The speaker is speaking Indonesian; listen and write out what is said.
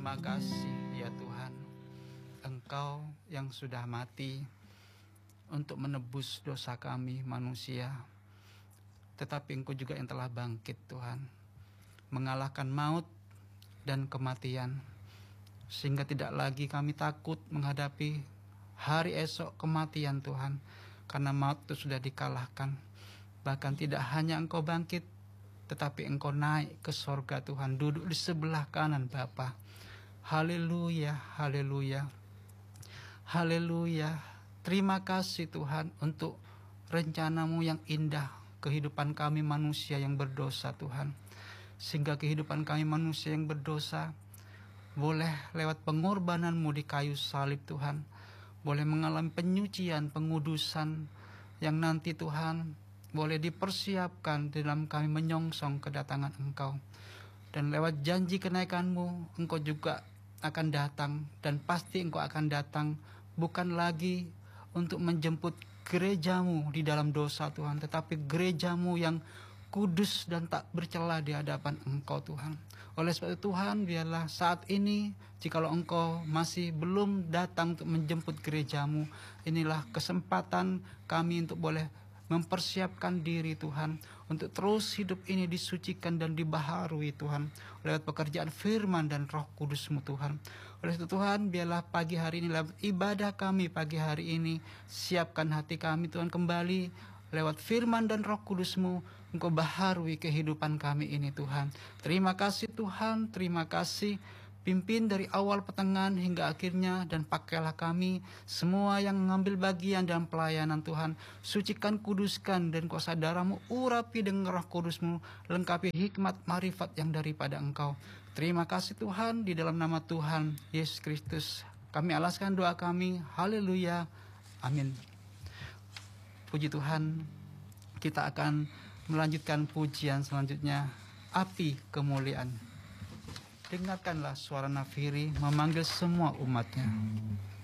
terima kasih ya Tuhan. Engkau yang sudah mati untuk menebus dosa kami manusia. Tetapi Engkau juga yang telah bangkit Tuhan, mengalahkan maut dan kematian. Sehingga tidak lagi kami takut menghadapi hari esok kematian Tuhan. Karena maut itu sudah dikalahkan. Bahkan tidak hanya Engkau bangkit, tetapi Engkau naik ke sorga Tuhan, duduk di sebelah kanan Bapa. Haleluya, haleluya, haleluya. Terima kasih Tuhan untuk rencana-Mu yang indah kehidupan kami manusia yang berdosa Tuhan. Sehingga kehidupan kami manusia yang berdosa boleh lewat pengorbanan-Mu di kayu salib Tuhan, boleh mengalami penyucian, pengudusan yang nanti Tuhan boleh dipersiapkan dalam kami menyongsong kedatangan Engkau. Dan lewat janji kenaikan-Mu, Engkau juga akan datang. Dan pasti Engkau akan datang bukan lagi untuk menjemput gereja-Mu di dalam dosa Tuhan, tetapi gereja-Mu yang kudus dan tak bercela di hadapan Engkau Tuhan. Oleh sebab itu Tuhan, biarlah saat ini jikalau Engkau masih belum datang untuk menjemput gereja-Mu, inilah kesempatan kami untuk boleh mempersiapkan diri Tuhan, untuk terus hidup ini disucikan dan dibaharui Tuhan, lewat pekerjaan firman dan Roh Kudus-Mu Tuhan. Oleh itu Tuhan, biarlah pagi hari ini, lewat ibadah kami pagi hari ini, siapkan hati kami Tuhan kembali, lewat firman dan Roh Kudus-Mu, Engkau baharui kehidupan kami ini Tuhan. Terima kasih Tuhan, terima kasih. Pimpin dari awal pertengahan hingga akhirnya, dan pakailah kami semua yang mengambil bagian dalam pelayanan Tuhan. Sucikan, kuduskan, dan kuasa darah-Mu urapi dengan Roh Kudus-Mu, lengkapi hikmat marifat yang daripada Engkau. Terima kasih Tuhan, di dalam nama Tuhan Yesus Kristus kami alaskan doa kami. Haleluya, amin. Puji Tuhan, kita akan melanjutkan pujian selanjutnya, Api Kemuliaan. Dengarkanlah suara nafiri memanggil semua umatnya.